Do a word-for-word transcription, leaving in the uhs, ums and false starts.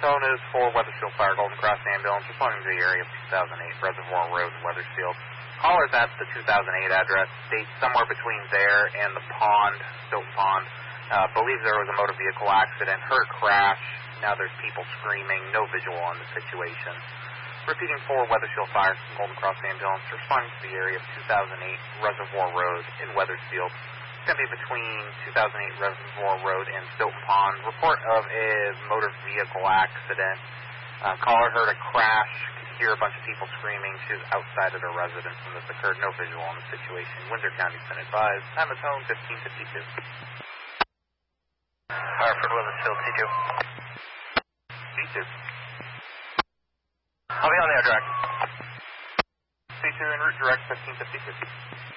Tone is for Weathersfield Fire Golden Cross Ambulance responding to the area of two thousand eight Reservoir Road in Weathersfield. Callers at the two thousand eight address state somewhere between there and the pond, Stoughton Pond, uh, believes there was a motor vehicle accident, heard a crash. Now there's people screaming, no visual on the situation. Repeating for Weathersfield Fire Golden Cross Ambulance responding to the area of two thousand eight Reservoir Road in Weathersfield. It's going to be between two thousand eight Reservoir Road and Stoughton Pond. Report of a motor vehicle accident. Uh, caller heard a crash, could hear a bunch of people screaming. She was outside of their residence when this occurred. No visual on the situation. Windsor County's been advised. Time of tone fifteen fifty-two. Hartford, Weathersfield, C two. C two. I'll be on there, direct. C two en route direct fifteen fifty-two.